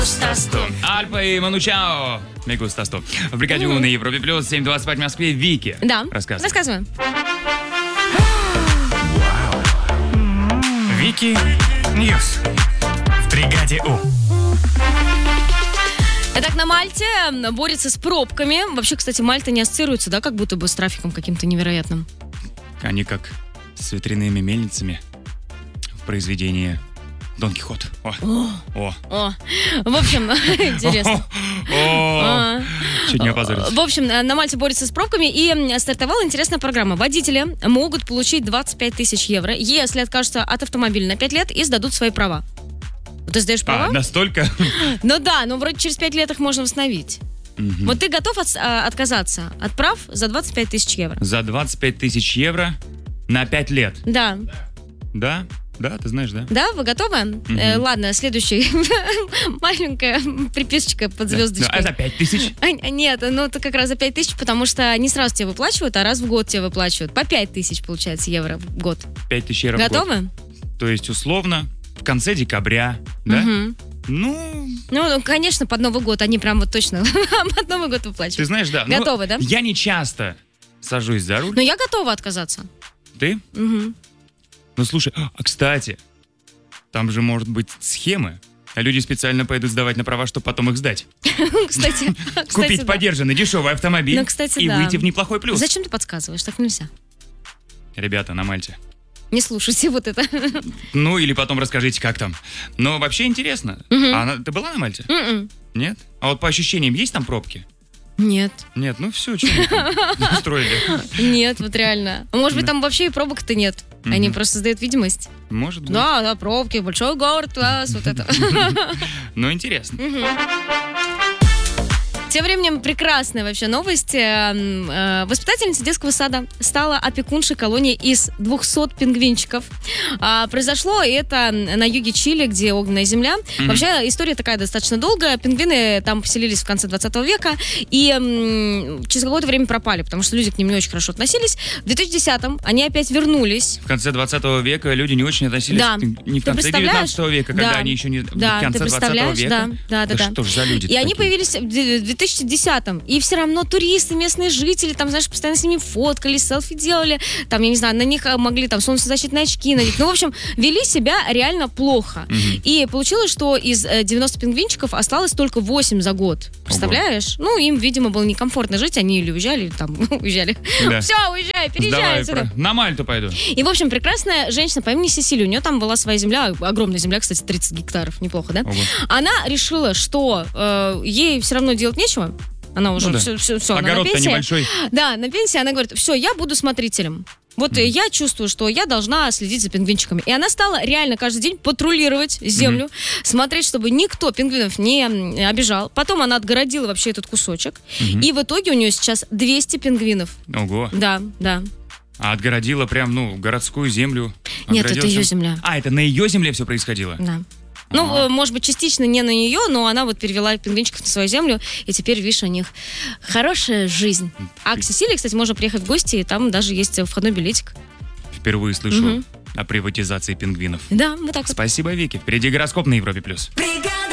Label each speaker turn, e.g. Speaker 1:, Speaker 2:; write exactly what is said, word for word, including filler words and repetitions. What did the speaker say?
Speaker 1: Альфа и Ману Чао. Мегу Стасту. В бригаде У на Европе Плюс. семь двадцать пять в Москве. Вики.
Speaker 2: Да.
Speaker 1: Рассказывай.
Speaker 2: Рассказываем.
Speaker 3: Вики Ньюс в бригаде У.
Speaker 2: Итак, на Мальте борется с пробками. Вообще, кстати, Мальта не ассоциируется, да, как будто бы с трафиком каким-то невероятным.
Speaker 1: Они как с ветряными мельницами в произведении Дон Кихот. О. О.
Speaker 2: О. В общем, интересно.
Speaker 1: О. Чуть не опозорился.
Speaker 2: В общем, на Мальте борется с пробками, и стартовала интересная программа. Водители могут получить двадцать пять тысяч евро, если откажутся от автомобиля на пять лет и сдадут свои права. Ты сдаешь права?
Speaker 1: А, настолько?
Speaker 2: Ну да, но вроде через пять лет их можно восстановить.
Speaker 1: Угу.
Speaker 2: Вот ты готов от, а, отказаться от прав за двадцать пять тысяч евро?
Speaker 1: За двадцать пять тысяч евро на пять лет?
Speaker 2: Да.
Speaker 1: Да? Да, ты знаешь, да?
Speaker 2: Да, вы готовы?
Speaker 1: Угу.
Speaker 2: Э, ладно, следующий. Маленькая приписочка под звездочкой.
Speaker 1: Да. А за пять тысяч?
Speaker 2: А, нет, ну это как раз за пять тысяч, потому что не сразу тебе выплачивают, а раз в год тебе выплачивают. По пять тысяч, получается, евро в год.
Speaker 1: пять тысяч евро
Speaker 2: готовы?
Speaker 1: в год. То есть, условно, в конце декабря, да?
Speaker 2: Угу.
Speaker 1: Ну...
Speaker 2: Ну, конечно, под Новый год. Они прям вот точно под Новый год выплачивают.
Speaker 1: Ты знаешь, да.
Speaker 2: Готовы, да?
Speaker 1: Я не часто сажусь за руль.
Speaker 2: Но я готова отказаться.
Speaker 1: Ты?
Speaker 2: Угу.
Speaker 1: Ну, слушай, а, кстати, там же может быть схемы. А люди специально пойдут сдавать на права, чтобы потом их сдать.
Speaker 2: Кстати,
Speaker 1: Купить подержанный дешевый автомобиль и выйти в неплохой плюс.
Speaker 2: Зачем ты подсказываешь? Так нельзя.
Speaker 1: Ребята на Мальте.
Speaker 2: Не слушайте вот это.
Speaker 1: Ну, или потом расскажите, как там. Но вообще интересно.
Speaker 2: Угу.
Speaker 1: А ты была на Мальте?
Speaker 2: Mm-mm.
Speaker 1: Нет? А вот по ощущениям есть там пробки?
Speaker 2: Нет.
Speaker 1: Нет, ну все, что мы устроили?
Speaker 2: Нет, вот реально. Может быть, там вообще и пробок-то нет. Они
Speaker 1: Мгм.
Speaker 2: просто создают видимость.
Speaker 1: Может быть.
Speaker 2: Да, да, пробки, большой город, класс, вот это.
Speaker 1: Ну, интересно.
Speaker 2: Тем временем прекрасная вообще новость. Э, э, Воспитательница детского сада стала опекуншей колонии из двухсот пингвинчиков. А, произошло это на юге Чили, где огненная земля.
Speaker 1: Мгм.
Speaker 2: Вообще история такая достаточно долгая. Пингвины там поселились в конце двадцатого века и м, через какое-то время пропали, потому что люди к ним не очень хорошо относились. В две тысячи десятом они опять вернулись.
Speaker 1: В конце двадцатого века люди не очень относились
Speaker 2: Да.
Speaker 1: к пинг- не в
Speaker 2: Ты
Speaker 1: конце
Speaker 2: представляешь?
Speaker 1: девятнадцатого века, когда
Speaker 2: Да.
Speaker 1: они еще не...
Speaker 2: Да,
Speaker 1: в
Speaker 2: ты
Speaker 1: конце двадцатого
Speaker 2: представляешь?
Speaker 1: века.
Speaker 2: Да, да, да, да.
Speaker 1: Что ж за люди
Speaker 2: И они
Speaker 1: такие?
Speaker 2: появились в две тысячи десятом. И все равно туристы, местные жители, там, знаешь, постоянно с ними фоткали, селфи делали. Там, я не знаю, на них могли там солнцезащитные очки надеть. Ну, в общем, вели себя реально плохо.
Speaker 1: Мгм.
Speaker 2: И получилось, что из э, девяноста пингвинчиков осталось только восемь за год. Представляешь? Ну, им, видимо, было некомфортно жить. Они или уезжали, или там, уезжали.
Speaker 1: Да.
Speaker 2: Все, уезжай, переезжай
Speaker 1: Давай,
Speaker 2: отсюда.
Speaker 1: про- на Мальту пойду.
Speaker 2: И, в общем, прекрасная женщина по имени Сесилия, у нее там была своя земля, огромная земля, кстати, тридцать гектаров, неплохо, да?
Speaker 1: Ого.
Speaker 2: Она решила, что э, ей все равно делать нечего, она уже
Speaker 1: Ну да.
Speaker 2: все, все, все, она на
Speaker 1: Огород-то
Speaker 2: пенсии.
Speaker 1: небольшой.
Speaker 2: Да, на пенсии она говорит, все, я буду смотрителем. Вот э, я чувствую, что я должна следить за пингвинчиками. И она стала реально каждый день патрулировать землю, смотреть, чтобы никто пингвинов не м, обижал. Потом она отгородила вообще этот кусочек.
Speaker 1: Мгм.
Speaker 2: И в итоге у нее сейчас двести пингвинов.
Speaker 1: Ого.
Speaker 2: Да, да.
Speaker 1: А отгородила прям, ну, городскую землю.
Speaker 2: Нет,
Speaker 1: Отгородила
Speaker 2: это ее
Speaker 1: всем-
Speaker 2: земля.
Speaker 1: А, это на ее земле все происходило?
Speaker 2: Да. Ну,
Speaker 1: Ага.
Speaker 2: э, может быть, частично не на нее, но она вот перевела пингвинчиков на свою землю, и теперь, видишь, у них хорошая жизнь. А к Сесилии, кстати, можно приехать в гости, и там даже есть э, входной билетик.
Speaker 1: Впервые слышу
Speaker 2: Мгм.
Speaker 1: о приватизации пингвинов.
Speaker 2: Да, вот так вот.
Speaker 1: Спасибо, Вики. Впереди гороскоп на Европе+. плюс.
Speaker 4: Бригада!